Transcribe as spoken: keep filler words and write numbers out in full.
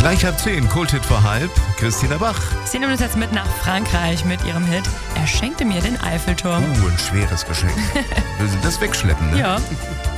Gleich halb zehn, Kulthit vor halb, Christina Bach. Sie nimmt uns jetzt mit nach Frankreich mit ihrem Hit Er schenkte mir den Eiffelturm. Uh, ein schweres Geschenk. Will sie das wegschleppen, ne? Ja.